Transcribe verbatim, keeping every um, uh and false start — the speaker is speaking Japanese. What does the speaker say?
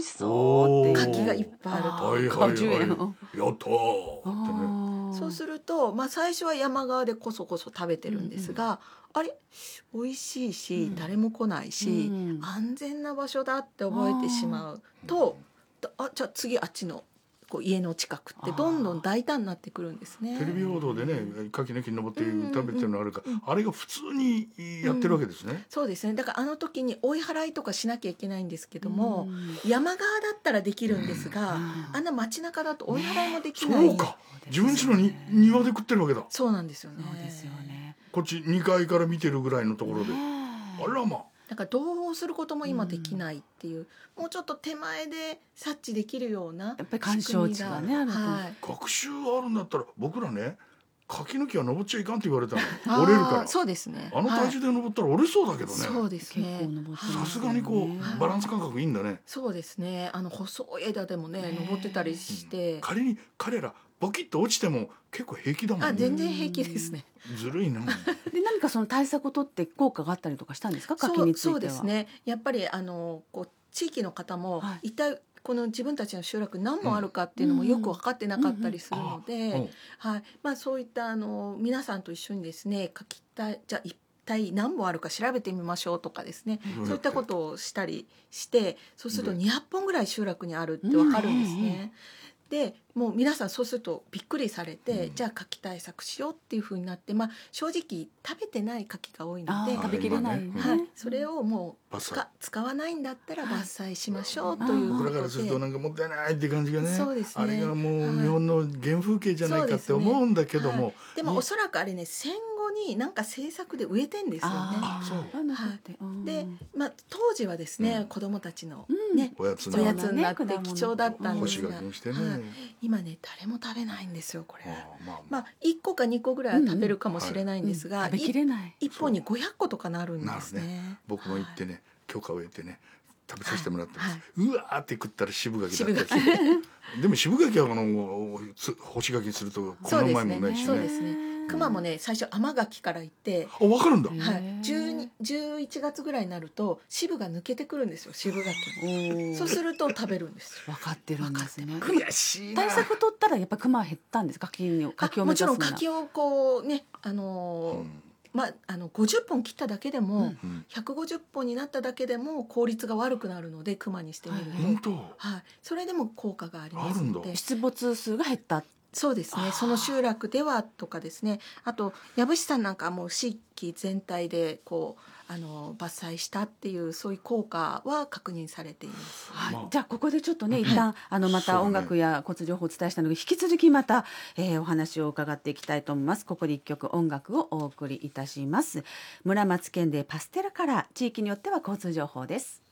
しそうっていう柿がいっぱいあるとはいはい果樹園はい、やったーってね。 そうすると、まあ、最初は山側でこそこそ食べてるんですが、あれ美味しいし、 うん誰も来ないし、 うん安全な場所だって覚えてしまうと、あじゃあ次あっちのこう家の近くってどんどん大胆になってくるんですね。 テレビ報道でね柿の木に登って食べてるのあるか、 うんうんあれが普通にやってるわけですね。 そうですね。だからあの時に追い払いとかしなきゃいけないんですけども、 うん山側だったらできるんですが、 うんあんな街中だと追い払いもできない、 そうか、自分家のに庭で食ってるわけだ。 そうなんですよね。 そうですよね。 こっちにかいから見てるぐらいのところで、 ねえあらまあ。 だから同行することも今できないっていう、もうちょっと手前で察知できるようなやっぱり干渉地がねあるとはい、 学習あるんだったら僕らね柿の木は登っちゃいかんって言われたの。 あー折れるからそうですね。 あの体重で登ったら折れそうだけどね、 そうです結構ね。 登ってさますよねすがにこうバランス感覚いいんだね。 そうですね。あの細い枝でもねね登ってたりして、 仮に彼らボキッと落ちても結構平気だもんあね。 全然平気ですね。 ずるいな。 で何かその対策を取って効果があったりとかしたんですか、柿そうについては。 そうですね。やっぱりあのこう地域の方も、 はい一体この自分たちの集落何もあるかっていうのもよく分かってなかったりするので、 うんはい、まあそういったあの皆さんと一緒にですね、柿たじゃあ一体何本あるか調べてみましょうとかですね、 うんそういったことをしたりして、そうするとねにひゃっぽんぐらい集落にあるって分かるんですうんうんうんね。でもう皆さんそうするとびっくりされて、 うんじゃあ柿対策しようっていう風になって、まあ正直食べてない柿が多いので、 あー食べきれないね。 今ねはい、それをもう伐採使使わないんだったら伐採しましょうはいという僕らことで、 からするとなんかもったいないって感じがね。 そうですねあれがもはいう日本の原風景じゃないかって思うんだけども、 はいでもおそらくあれね戦後になんか政策で植えてんですよね。 あそうあなんだってうんで、まあ、当時はですね、 うん子供たちの、 うんねおやつおやのつになってそうだね貴重だったん干しですが、 柿にしてね。 はい今ね誰も食べないんですよこれ。 ああまあまあいっこかにこぐらいは食べるかもしれないんですが、 食べきれない。 いいっぽんにごひゃっことかなるんでなるすね。 僕も行ってね、許可を得てね食べさせてもらってます、 はいうわーって食ったら渋柿だ渋柿ったりするでも渋柿はこのつ干し柿にするとこのうまいもんないしそうでね。 すね。熊もね最初甘柿から行って、 あ分かるんだ。 へえはい、じゅうに、じゅういちがつぐらいになると渋が抜けてくるんですよ、渋柿。 おーそうすると食べるんですよ。 分かってるんですね。 悔しいな。 対策取ったらやっぱクマは減ったんですか、柿に柿をあもちろん目指すなら。 柿をこうね、あのーうんまあ、あのごじゅっぽん切っただけでも、 うんうんひゃくごじゅっぽんになっただけでも効率が悪くなるので熊にしてみると、 本当。 はい、それでも効果がありますあるんだので。 出没数が減った。 そうですあーね、その集落ではとかですね、あと藪下さんなんかはもう地域全体でこうあの伐採したっていうそういう効果は確認されています。 はいまあじゃあここでちょっとね、 うん一旦あのまそうだねた音楽や交通情報をお伝えしたので、引き続きまた、えーお話を伺っていきたいと思います。ここで一曲音楽をお送りいたします。村松県でパステルカラー、地域によっては交通情報です。